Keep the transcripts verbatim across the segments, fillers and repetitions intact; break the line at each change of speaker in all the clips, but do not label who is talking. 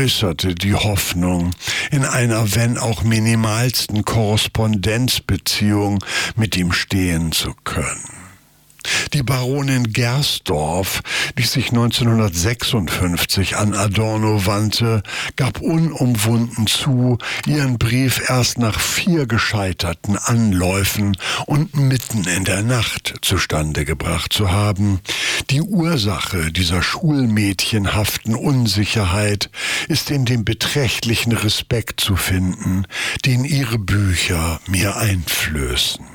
äußerte die Hoffnung, in einer wenn auch minimalsten Korrespondenzbeziehung mit ihm stehen zu können. Die Baronin Gersdorff, die sich neunzehnhundertsechsundfünfzig an Adorno wandte, gab unumwunden zu, ihren Brief erst nach vier gescheiterten Anläufen und mitten in der Nacht zustande gebracht zu haben. Die Ursache dieser schulmädchenhaften Unsicherheit ist in dem beträchtlichen Respekt zu finden, den ihre Bücher mir einflößen.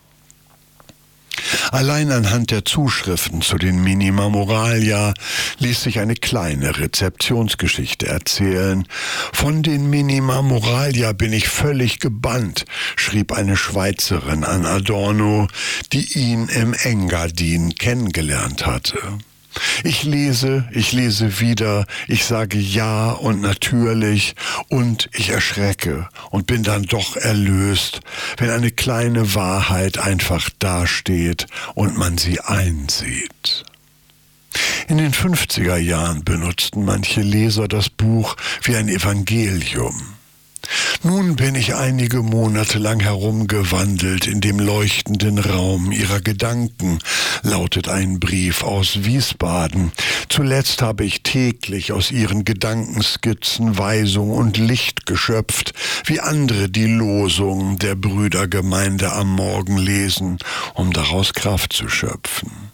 Allein anhand der Zuschriften zu den Minima Moralia ließ sich eine kleine Rezeptionsgeschichte erzählen. Von den Minima Moralia bin ich völlig gebannt, schrieb eine Schweizerin an Adorno, die ihn im Engadin kennengelernt hatte. Ich lese, ich lese wieder, ich sage ja und natürlich und ich erschrecke und bin dann doch erlöst, wenn eine kleine Wahrheit einfach dasteht und man sie einsieht. In den fünfziger Jahren benutzten manche Leser das Buch wie ein Evangelium. Nun bin ich einige Monate lang herumgewandelt in dem leuchtenden Raum ihrer Gedanken, lautet ein Brief aus Wiesbaden. Zuletzt habe ich täglich aus ihren Gedankenskizzen Weisung und Licht geschöpft, wie andere die Losung der Brüdergemeinde am Morgen lesen, um daraus Kraft zu schöpfen.